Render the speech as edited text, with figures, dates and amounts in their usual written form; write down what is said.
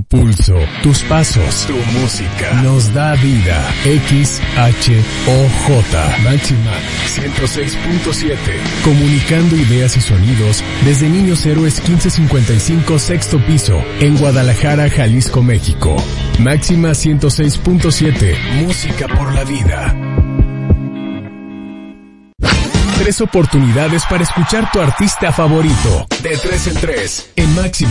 pulso, tus pasos, tu música, nos da vida. XHOJ, Máxima 106.7, comunicando ideas y sonidos desde Niños Héroes 1555, sexto piso, en Guadalajara, Jalisco, México. Máxima 106.7, música por la vida. 3 oportunidades para escuchar tu artista favorito, de 3 en 3, en Máxima.